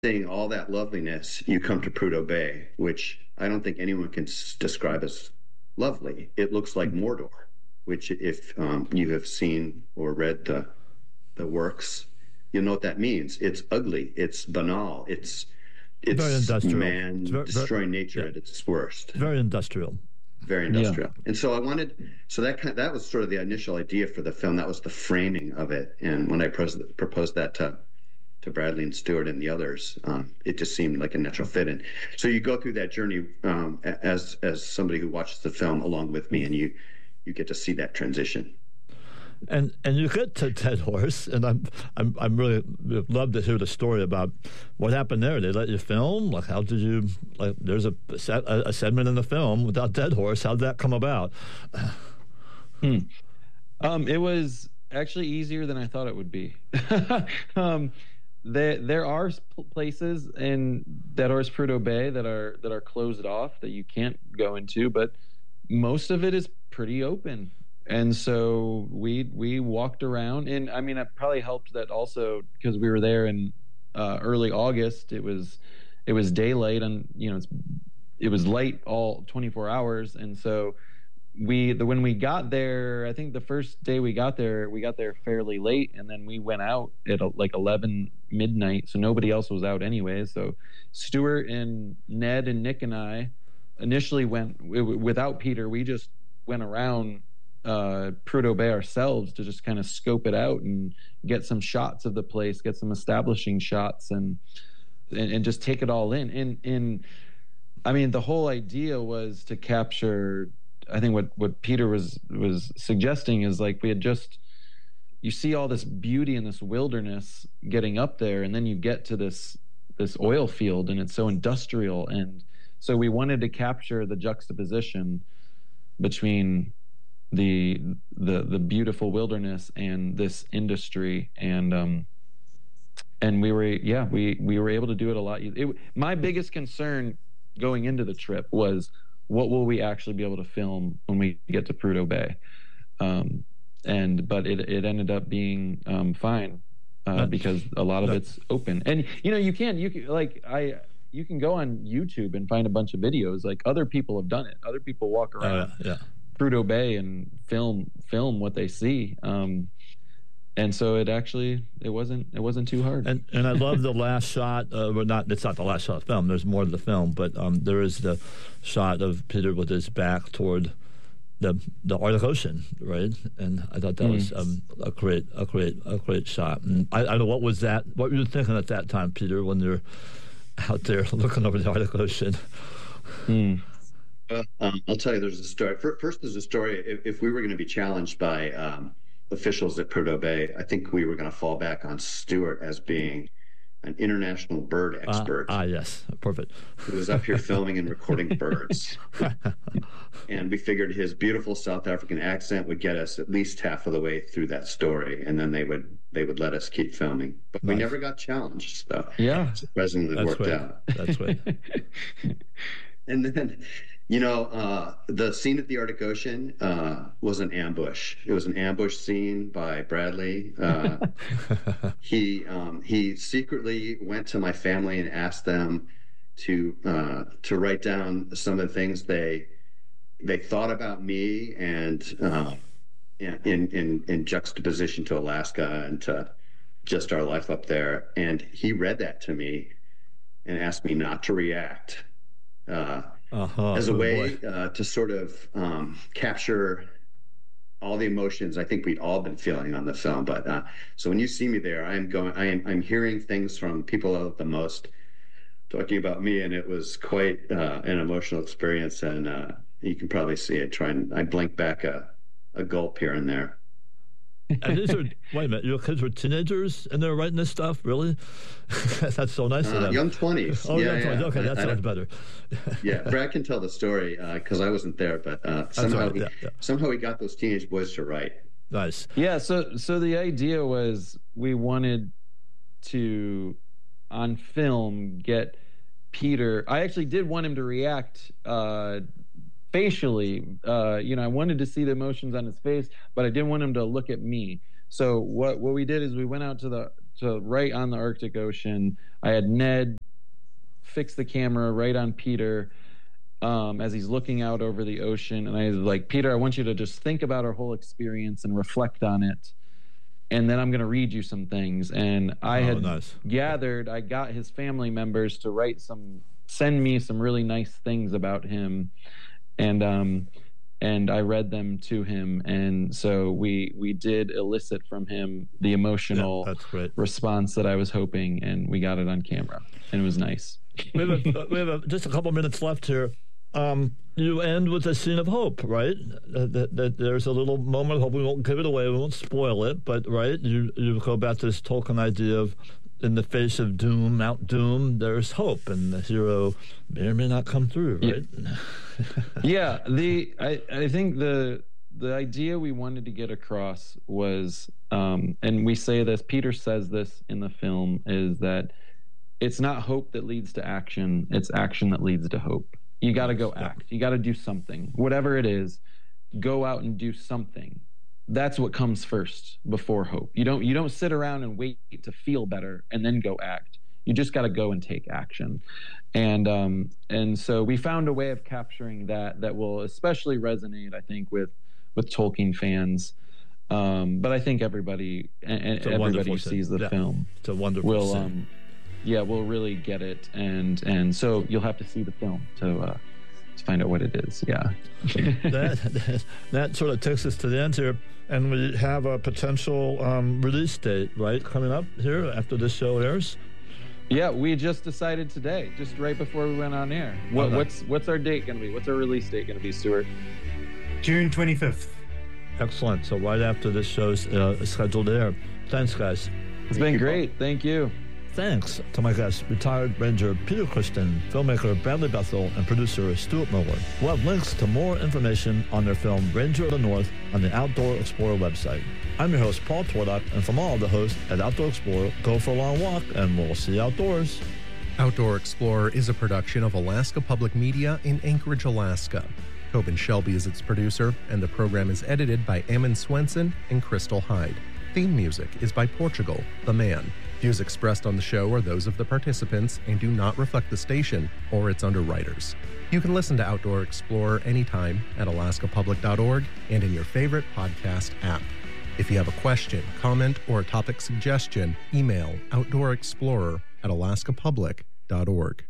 seeing all that loveliness, you come to Prudhoe Bay, which I don't think anyone can describe as lovely. It looks like Mordor, which if you have seen or read the works, you know what that means. It's ugly. It's banal. Very It's industrial. man destroying nature at its worst. Very industrial. Very industrial. And so so that was sort of the initial idea for the film. That was the framing of it. And when I proposed that to Bradley and Stewart and the others, it just seemed like a natural fit. And so you go through that journey as somebody who watches the film along with me, and you get to see that transition. And you get to Dead Horse, and I'm really love to hear the story about what happened there. They let you film. Like, how did you? Like, there's a segment in the film without Dead Horse. How did that come about? It was actually easier than I thought it would be. There are places in Dead Horse Prudhoe Bay that are closed off that you can't go into, but most of it is pretty open. And so we walked around, and I mean, it probably helped that also because we were there in early August. It was daylight, and it was light all 24 hours. And so when we got there, I think the first day we got there fairly late, and then we went out at like 11 midnight, so nobody else was out anyway. So Stewart and Ned and Nick and I initially went without Peter. We just went around Prudhoe Bay ourselves to just kind of scope it out and get some shots of the place, get some establishing shots, and just take it all in. And I mean, the whole idea was to capture, I think what Peter was suggesting is like you see all this beauty in this wilderness getting up there, and then you get to this oil field, and it's so industrial. And so we wanted to capture the juxtaposition between the beautiful wilderness and this industry, and we were able to do it a lot. My biggest concern going into the trip was, what will we actually be able to film when we get to Prudhoe Bay? But it ended up being fine because a lot of it's open, and you can go on YouTube and find a bunch of videos. Like, other people have done it. Other people walk around Prudhoe Bay and film what they see. And so it wasn't too hard. And I love the last shot. It's not the last shot of the film. There's more to the film, but there is the shot of Peter with his back toward the Arctic Ocean, right? And I thought that was a great shot. And I don't know, what was that? What were you thinking at that time, Peter, when you're out there looking over the Arctic Ocean? I'll tell you, there's a story. First, there's a story. If we were going to be challenged by officials at Prudhoe Bay, I think we were going to fall back on Stewart as being an international bird expert. Yes, perfect. Who was up here filming and recording birds. And we figured his beautiful South African accent would get us at least half of the way through that story, and then they would let us keep filming. But we never got challenged, so surprisingly worked out. That's right. And then, the scene at the Arctic Ocean was an ambush. It was an ambush scene by Bradley. He secretly went to my family and asked them to write down some of the things they thought about me, and in juxtaposition to Alaska and to just our life up there. And he read that to me and asked me not to react. As a way to sort of capture all the emotions I think we'd all been feeling on the film. But so when you see me there, I'm hearing things from people out the most talking about me, and it was quite an emotional experience. And you can probably see it. I blink back a gulp here and there. And wait a minute, your kids were teenagers and they're writing this stuff? Really? That's so nice of them. Young 20s. Oh, young 20s. Okay, that sounds better. Yeah, Brad can tell the story because I wasn't there, but somehow he got those teenage boys to write. Nice. Yeah, so the idea was we wanted to, on film, get Peter. I actually did want him to react facially. I wanted to see the emotions on his face, but I didn't want him to look at me. So what we did is we went out to to right on the Arctic Ocean. I had Ned fix the camera right on Peter as he's looking out over the ocean. And I was like, Peter, I want you to just think about our whole experience and reflect on it. And then I'm going to read you some things. And I I got his family members to send me some really nice things about him. And I read them to him. And so we did elicit from him the emotional response that I was hoping, and we got it on camera, and it was nice. we have just a couple minutes left here. You end with a scene of hope, right? There's a little moment of hope. We won't give it away. We won't spoil it. But, right, you go back to this Tolkien idea of in the face of doom, Mount Doom, there's hope. And the hero may or may not come through, right? Yeah. I think the idea we wanted to get across was, and we say this, Peter says this in the film, is that it's not hope that leads to action. It's action that leads to hope. You got to go act. You got to do something. Whatever it is, go out and do something. That's what comes first before hope. You don't sit around and wait to feel better and then go act. You just got to go and take action. And so we found a way of capturing that will especially resonate, I think, with Tolkien fans. But I think everybody who sees the film it's a wonderful scene. We'll really get it, and so you'll have to see the film to find out what it is. Yeah, that sort of takes us to the end here, and we have a potential release date, right, coming up here after this show airs. Yeah, we just decided today, just right before we went on air. What's our date going to be? What's our release date going to be, Stuart? June 25th. Excellent. So right after this show's scheduled to air. Thanks, guys. It's been great. Thank you. Thanks to my guests, retired Ranger Peter Cushton, filmmaker Bradley Bethel, and producer Stuart Miller. We'll have links to more information on their film Ranger of the North on the Outdoor Explorer website. I'm your host, Paul Twardock, and from all the hosts at Outdoor Explorer, go for a long walk, and we'll see you outdoors. Outdoor Explorer is a production of Alaska Public Media in Anchorage, Alaska. Tobin Shelby is its producer, and the program is edited by Ammon Swenson and Crystal Hyde. Theme music is by Portugal, The Man. Views expressed on the show are those of the participants and do not reflect the station or its underwriters. You can listen to Outdoor Explorer anytime at alaskapublic.org and in your favorite podcast app. If you have a question, comment, or a topic suggestion, email outdoorexplorer@alaskapublic.org.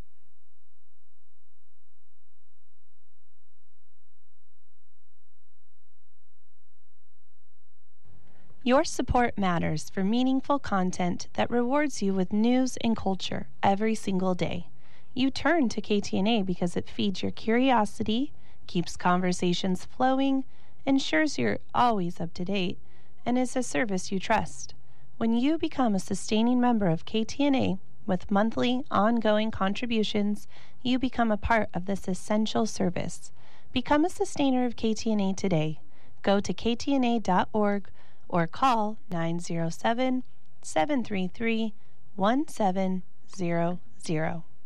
Your support matters for meaningful content that rewards you with news and culture every single day. You turn to KTNA because it feeds your curiosity, keeps conversations flowing, ensures you're always up to date, and is a service you trust. When you become a sustaining member of KTNA with monthly, ongoing contributions, you become a part of this essential service. Become a sustainer of KTNA today. Go to ktna.org or call 907-733-1700.